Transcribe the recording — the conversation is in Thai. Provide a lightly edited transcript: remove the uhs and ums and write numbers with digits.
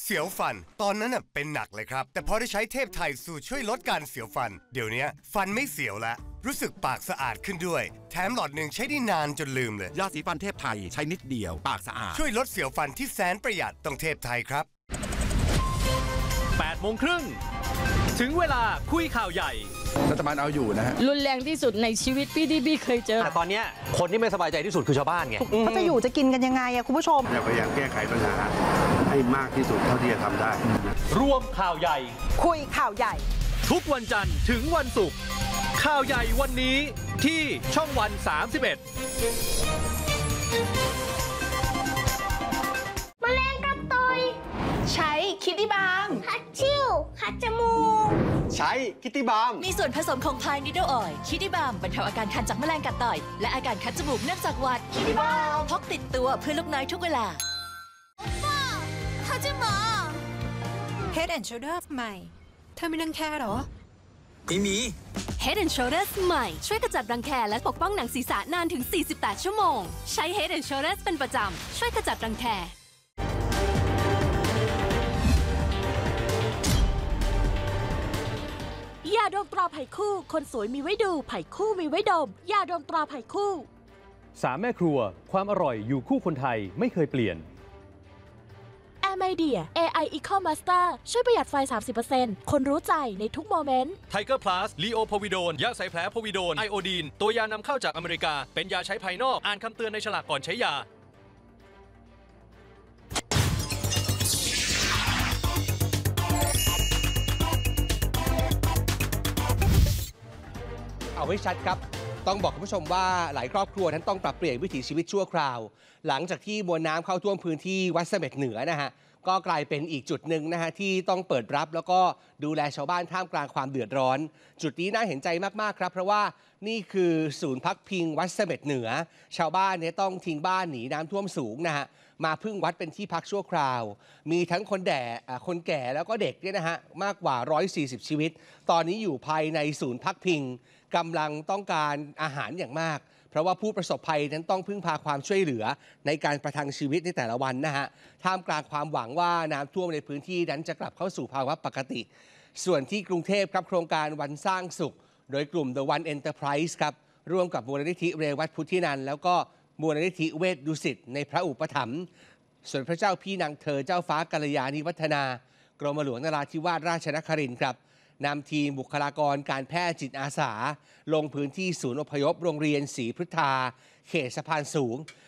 เสียวฟันตอนนั้นเป็นหนักเลยครับแต่พอได้ใช้เทพไทยสูตรช่วยลดการเสียวฟันเดี๋ยวนี้ฟันไม่เสียวแล้วรู้สึกปากสะอาดขึ้นด้วยแถมหลอดหนึ่งใช้ได้นานจนลืมเลยยาสีฟันเทพไทยใช้นิดเดียวปากสะอาดช่วยลดเสียวฟันที่แสนประหยัดต้องเทพไทยครับ 8 โมงครึ่งถึงเวลาคุยข่าวใหญ่รัฐบาลเอาอยู่นะฮะรุนแรงที่สุดในชีวิตพี่ที่พี่เคยเจอแต่ตอนนี้คนที่ไม่สบายใจที่สุดคือชาวบ้านไงเขาจะอยู่จะกินกันยังไงคุณผู้ชมพยายามแก้ไขปัญหาให้มากที่สุดเท่าที่จะทำได้รวมข่าวใหญ่คุยข่าวใหญ่ทุกวันจันทร์ถึงวันศุกร์ข่าวใหญ่วันนี้ที่ช่องวัน 31 แมลงกัดต่อยใช้คิดดี้บาล์มคัดชิ่วคัดจมูกใช้คิดดี้บาล์มมีส่วนผสมของพายนิดเดิลออยล์คิดดี้บาล์มบรรเทาอาการคันจากแมลงกัดต่อยและอาการคัดจมูกเนื่องจากหวัดคิดดี้บาล์มพกติดตัวเพื่อลูกน้อยทุกเวลาเขาจะหมอ Head and Shoulders ใหม่เธอมีรังแคหรอไม่มี Head and Shoulders ใหม่ช่วยกระจัดรังแคและปกป้องหนังศีรษะนานถึง48 ชั่วโมงใช้ Head and Shoulders เป็นประจำช่วยกระจัดรังแคยาดมตราไผ่คู่คนสวยมีไว้ดูไผ่คู่มีไว้ดมยาดมตราไผ่คู่ 3 แม่ครัวความอร่อยอยู่คู่คนไทยไม่เคยเปลี่ยน Air Media AI Eco Master ช่วยประหยัดไฟ 30% คนรู้ใจในทุกโมเมนต์ Tiger Plus ลีโอโพวิโดนยาใส่แผลโพวิโดนไอโอดีนตัวยานำเข้าจากอเมริกาเป็นยาใช้ภายนอกอ่านคำเตือนในฉลากก่อนใช้ยาเอาไว้ชัดครับต้องบอกคุณผู้ชมว่าหลายครอบครัวนั้นต้องปรับเปลี่ยนวิถีชีวิตชั่วคราวหลังจากที่มวลน้ำเข้าท่วมพื้นที่วัดเสม็ดเหนือนะฮะก็กลายเป็นอีกจุดหนึ่งนะฮะที่ต้องเปิดรับแล้วก็ดูแลชาวบ้านท่ามกลางความเดือดร้อนจุดนี้น่าเห็นใจมากๆครับเพราะว่านี่คือศูนย์พักพิงวัดเสม็ดเหนือชาวบ้านเนี่ยต้องทิ้งบ้านหนีน้ำท่วมสูงนะฮะมาพึ่งวัดเป็นที่พักชั่วคราวมีทั้งคนแก่แล้วก็เด็กเนี่ยนะฮะมากกว่า140ชีวิตตอนนี้อยู่ภายในศูนย์พักพิงกำลังต้องการอาหารอย่างมากเพราะว่าผู้ประสบภัยนั้นต้องพึ่งพาความช่วยเหลือในการประทังชีวิตในแต่ละวันนะฮะท่ามกลางความหวังว่าน้ำท่วมในพื้นที่นั้นจะกลับเข้าสู่ภาวะปกติส่วนที่กรุงเทพครับโครงการวันสร้างสุขโดยกลุ่ม The One Enterprise ครับร่วมกับมูลนิธิเรวัตพุทธินันท์แล้วก็มูลนิธิเวชดุสิตในพระอุปถัมภ์ส่วนพระเจ้าพี่นางเธอเจ้าฟ้ากัลยาณิวัฒนากรมหลวงนราธิวาสราชนครินทร์ครับนำทีมบุคลากรการแพทย์จิตอาสาลงพื้นที่ศูนย์อพยพโรงเรียนศรีพฤทธาเขตสะพานสูง